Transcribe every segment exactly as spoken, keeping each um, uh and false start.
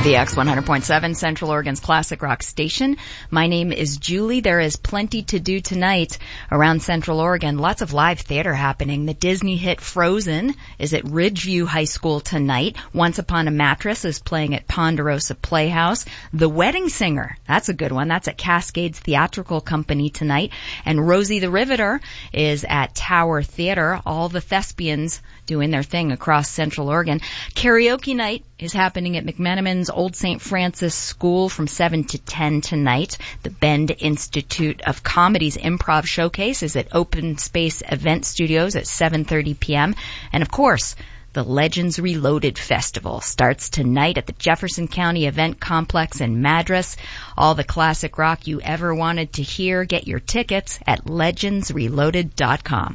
The X one hundred point seven, Central Oregon's classic rock station. My name is Julie. There is plenty to do tonight around Central Oregon. Lots of live theater happening. The Disney hit Frozen is at Ridgeview High School tonight. Once Upon a Mattress is playing at Ponderosa Playhouse. The Wedding Singer, that's a good one. That's at Cascades Theatrical Company tonight. And Rosie the Riveter is at Tower Theater. All the thespians doing their thing across Central Oregon. Karaoke night is happening at McMenamin's Old Saint Francis School from seven to ten tonight. The Bend Institute of Comedy's Improv Showcase is at Open Space Event Studios at seven thirty p.m. And of course, the Legends Reloaded Festival starts tonight at the Jefferson County Event Complex in Madras. All the classic rock you ever wanted to hear. Get your tickets at legends reloaded dot com.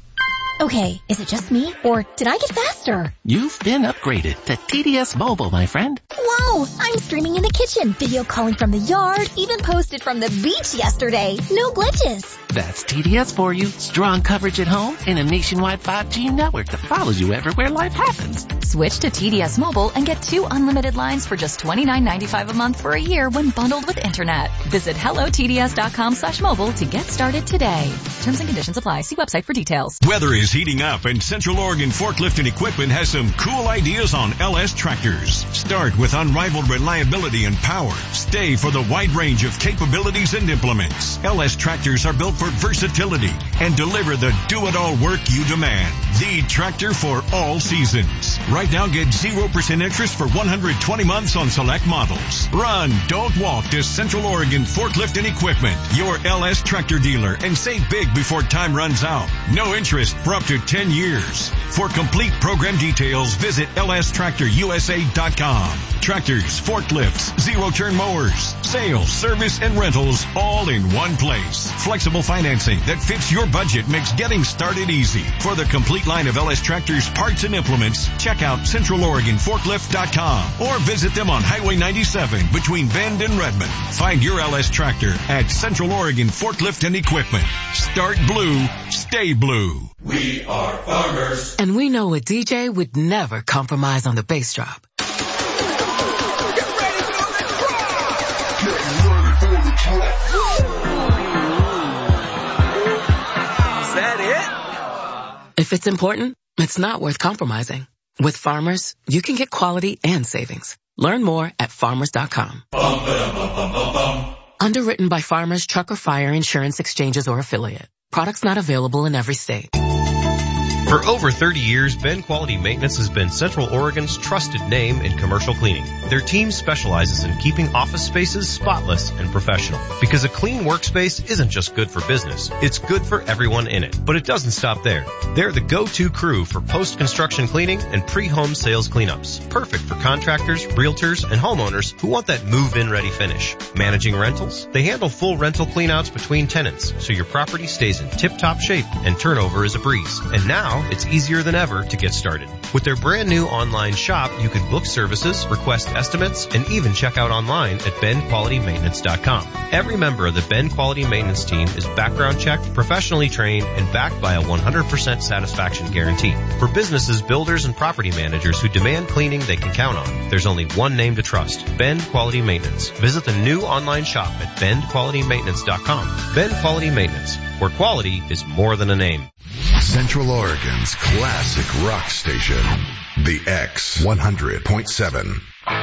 Okay, is it just me, or did I get faster? You've been upgraded to T D S Mobile, my friend. Whoa, I'm streaming in the kitchen, video calling from the yard, even posted from the beach yesterday. No glitches. That's T D S for you. Strong coverage at home and a nationwide five G network that follows you everywhere life happens. Switch to T D S Mobile and get two unlimited lines for just twenty-nine ninety-five a month for a year when bundled with internet. Visit hello T D S dot com slash mobile to get started today. Terms and conditions apply. See website for details. Weather is heating up, and Central Oregon Forklift and Equipment has some cool ideas on L S tractors. Start with unrivaled reliability and power. Stay for the wide range of capabilities and implements. L S tractors are built for versatility and deliver the do-it-all work you demand. The tractor for all seasons. Right now, get zero percent interest for one hundred twenty months on select models. Run, don't walk to Central Oregon Forklift and Equipment, your L S tractor dealer, and save big before time runs out. No interest for up to ten years. For complete program details, visit L S tractor U S A dot com. Tractors, forklifts, zero-turn mowers, sales, service, and rentals all in one place. Flexible financing that fits your budget makes getting started easy. For the complete line of L S Tractors parts and implements, check out Central Oregon Forklift dot com or visit them on Highway ninety-seven between Bend and Redmond. Find your L S Tractor at Central Oregon Forklift and Equipment. Start blue, stay blue. We are farmers. And we know a D J would never compromise on the bass drop. Is that it? If it's important, it's not worth compromising. With Farmers, you can get quality and savings. Learn more at farmers dot com. Bum, ba-dum, bum, bum, bum, bum. Underwritten by Farmers Truck or Fire Insurance Exchanges or Affiliate. Products not available in every state. For over thirty years, Ben Quality Maintenance has been Central Oregon's trusted name in commercial cleaning. Their team specializes in keeping office spaces spotless and professional. Because a clean workspace isn't just good for business, it's good for everyone in it. But it doesn't stop there. They're the go-to crew for post-construction cleaning and pre-home sales cleanups. Perfect for contractors, realtors, and homeowners who want that move-in ready finish. Managing rentals? They handle full rental cleanouts between tenants, so your property stays in tip-top shape and turnover is a breeze. And now, it's easier than ever to get started. With their brand new online shop, you can book services, request estimates, and even check out online at ben quality maintenance dot com. Every member of the Ben Quality Maintenance team is background checked, professionally trained, and backed by a one hundred percent satisfaction guarantee. For businesses, builders, and property managers who demand cleaning they can count on, there's only one name to trust, Ben Quality Maintenance. Visit the new online shop at ben quality maintenance dot com. Ben Quality Maintenance, where quality is more than a name. Central Oregon's classic rock station, the X one hundred point seven.